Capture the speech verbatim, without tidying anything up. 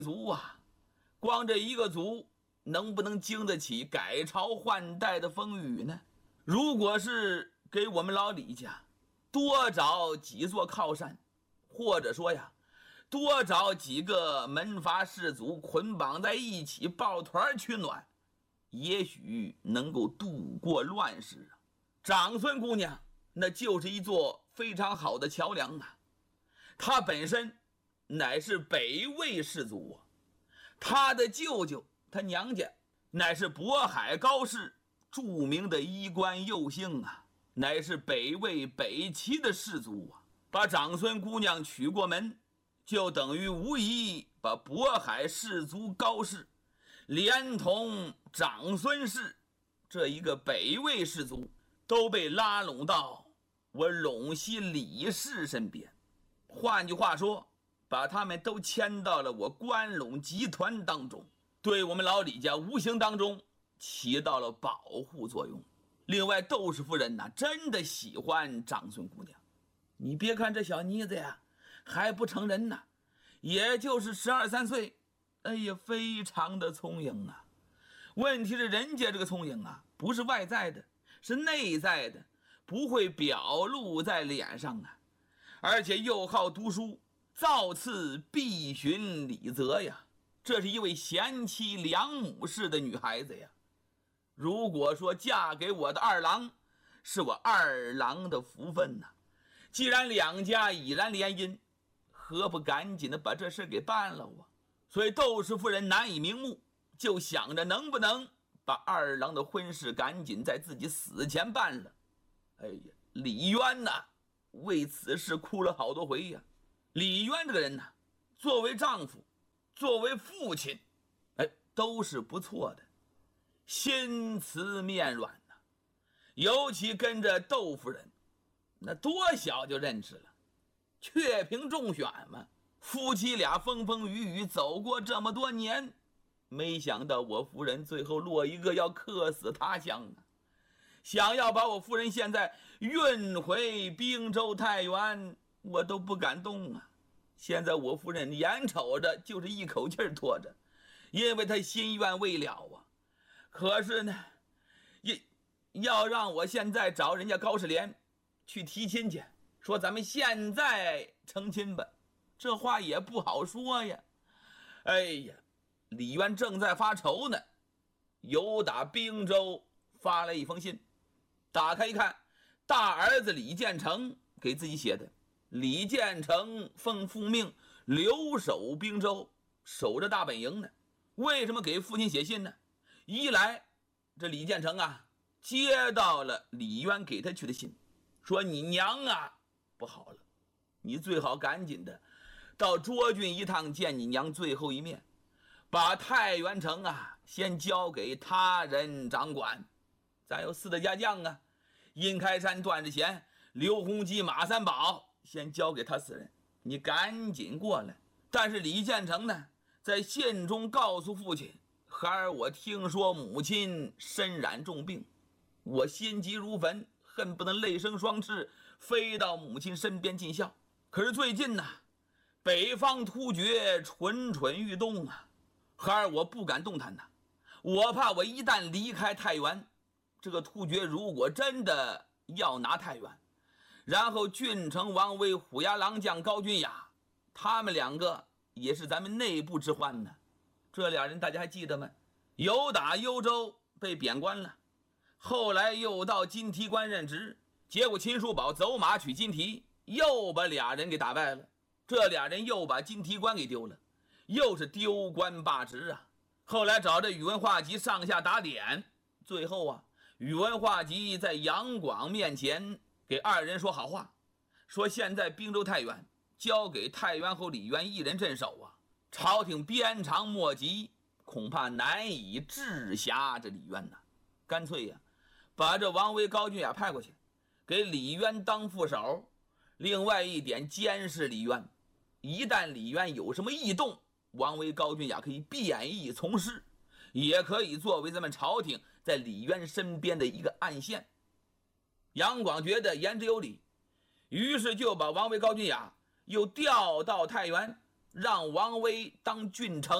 族啊，光这一个族能不能经得起改朝换代的风雨呢？如果是给我们老李家多找几座靠山，或者说呀多找几个门阀士族捆绑在一起抱团取暖，也许能够度过乱世啊。长孙姑娘那就是一座非常好的桥梁啊，她本身乃是北魏氏族啊，她的舅舅她娘家乃是渤海高氏著名的衣冠右姓啊，乃是北魏北齐的氏族啊。把长孙姑娘娶过门，就等于无疑把渤海氏族高氏连同长孙氏这一个北魏氏族都被拉拢到我陇西李氏身边。换句话说，把他们都牵到了我关陇集团当中，对我们老李家无形当中起到了保护作用。另外，窦氏夫人呢，真的喜欢长孙姑娘。你别看这小妮子呀还不成人呢，也就是十二三岁，哎呀，非常的聪颖啊。问题是人家这个聪颖啊，不是外在的，是内在的，不会表露在脸上啊。而且又好读书，造次必循礼则呀，这是一位贤妻良母式的女孩子呀。如果说嫁给我的二郎，是我二郎的福分呐、啊。既然两家已然联姻，何不赶紧的把这事给办了啊？所以窦氏夫人难以瞑目，就想着能不能把二郎的婚事赶紧在自己死前办了。哎呀，李渊呐、啊，为此事哭了好多回呀。李渊这个人呢、啊，作为丈夫，作为父亲，哎，都是不错的，心慈面软呐、啊。尤其跟着窦夫人，那多小就认识了，确凭中选嘛。夫妻俩风风雨雨走过这么多年，没想到我夫人最后落一个要客死他乡啊！想要把我夫人现在运回滨州太原，我都不敢动啊。现在我夫人眼瞅着就是一口气拖着，因为她心愿未了啊。可是呢，也要让我现在找人家高士廉去提亲去，说咱们现在成亲吧，这话也不好说呀。哎呀，李渊正在发愁呢，由打滨州发来一封信，打开一看，大儿子李建成给自己写的。李建成奉父命留守滨州，守着大本营呢。为什么给父亲写信呢？一来这李建成啊接到了李渊给他去的信，说你娘啊不好了，你最好赶紧的到涿郡一趟见你娘最后一面，把太原城啊先交给他人掌管。咱有四大家将啊，殷开山、段志贤、刘洪基、马三宝，先交给他四人，你赶紧过来。但是李建成呢，在信中告诉父亲，孩儿，我听说母亲身染重病，我心急如焚，恨不能泪生双翅，飞到母亲身边尽孝。可是最近呢、啊，北方突厥蠢蠢欲动啊，孩儿我不敢动弹呐、啊，我怕我一旦离开太原，这个突厥如果真的要拿太原，然后郡城王威、虎牙郎将高君雅，他们两个也是咱们内部之患呢。这俩人大家还记得吗？由打幽州被贬官了，后来又到金提关任职，结果秦叔宝走马取金提，又把俩人给打败了。这俩人又把金提关给丢了，又是丢官罢职啊。后来找着宇文化及上下打点，最后啊，宇文化及在杨广面前给二人说好话，说现在滨州太原交给太原侯李渊一人镇守啊，朝廷鞭长莫及，恐怕难以治辖这李渊呐、啊。干脆呀、啊，把这王维、高君雅派过去，给李渊当副手。另外一点，监视李渊，一旦李渊有什么异动，王维、高君雅可以便衣从师，也可以作为咱们朝廷在李渊身边的一个暗线。杨广觉得言之有理，于是就把王维、高君雅又调到太原， 让王维当郡丞。